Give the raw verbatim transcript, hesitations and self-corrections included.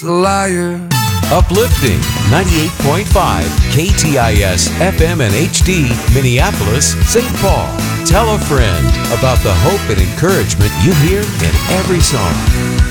a liar. Uplifting ninety-eight point five K T I S F M and H D, Minneapolis, Saint Paul. Tell a friend about the hope and encouragement you hear in every song.